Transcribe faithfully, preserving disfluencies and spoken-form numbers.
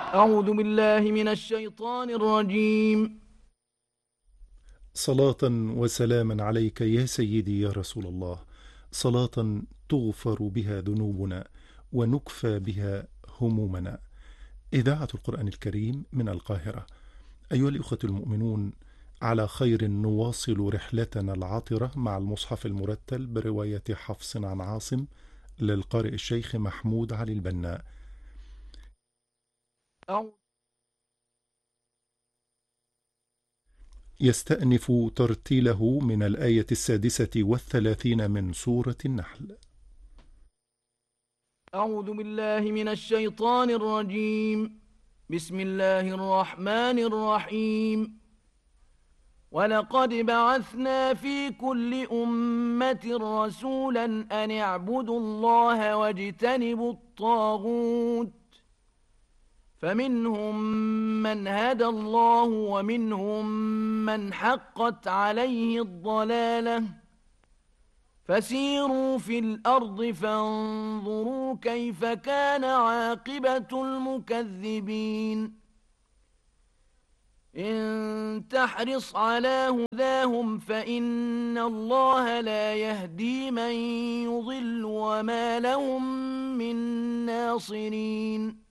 أعوذ بالله من الشيطان الرجيم. صلاة وسلاما عليك يا سيدي يا رسول الله، صلاة تغفر بها ذنوبنا ونكفى بها همومنا. إذاعة القرآن الكريم من القاهرة. أيها الإخوة المؤمنون، على خير نواصل رحلتنا العطرة مع المصحف المرتل برواية حفص عن عاصم للقارئ الشيخ محمود علي البنا. أعوذ يستأنف ترتيله من الآية السادسة والثلاثين من سورة النحل. أعوذ بالله من الشيطان الرجيم. بسم الله الرحمن الرحيم. ولقد بعثنا في كل أمة رسولا أن اعبدوا الله واجتنبوا الطاغوت، فمنهم من هدى الله ومنهم من حقت عليه الضلالة، فسيروا في الأرض فانظروا كيف كان عاقبة المكذبين. إن تحرص على هداهم فإن الله لا يهدي من يضل وما لهم من ناصرين.